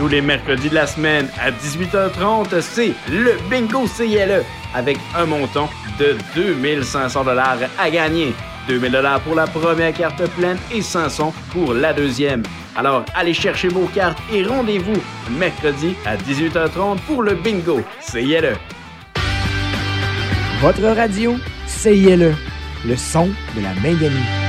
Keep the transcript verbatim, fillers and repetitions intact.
Tous les mercredis de la semaine à dix-huit heures trente, c'est le Bingo C I L E avec un montant de deux mille cinq cents dollars à gagner. deux mille dollars pour la première carte pleine et cinq cents pour la deuxième. Alors, allez chercher vos cartes et rendez-vous mercredi à dix-huit heures trente pour le Bingo C I L E. Votre radio, C I L E, le son de la Mainganie.